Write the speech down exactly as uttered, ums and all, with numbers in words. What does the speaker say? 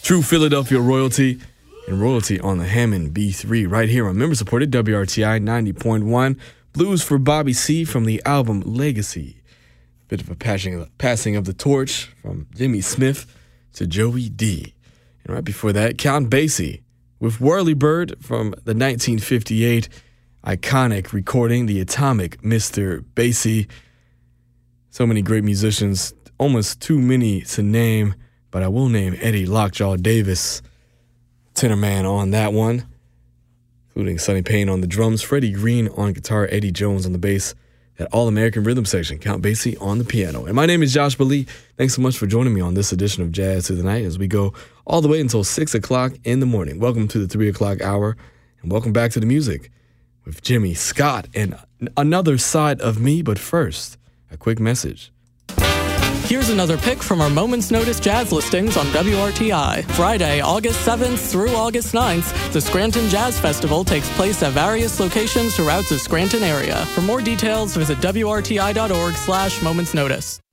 True Philadelphia royalty and royalty on the Hammond B three right here on member-supported W R T I ninety point one. Blues for Bobby C from the album Legacy. Bit of a passing, passing of the torch from Jimmy Smith to Joey D. And right before that, Count Basie with Whirly Bird from the nineteen fifty-eight iconic recording, The Atomic Mister Basie. So many great musicians, almost too many to name, but I will name Eddie Lockjaw Davis, tenor man on that one, including Sonny Payne on the drums, Freddie Green on guitar, Eddie Jones on the bass, that All-American Rhythm section, Count Basie on the piano. And my name is Josh Balee. Thanks so much for joining me on this edition of Jazz Through the Night as we go all the way until six o'clock in the morning. Welcome to the three o'clock hour, and welcome back to the music with Jimmy Scott and another side of me. But first, a quick message. Here's another pick from our Moments Notice jazz listings on W R T I. Friday, August seventh through August ninth, the Scranton Jazz Festival takes place at various locations throughout the Scranton area. For more details, visit W R T I dot org slash Moments Notice.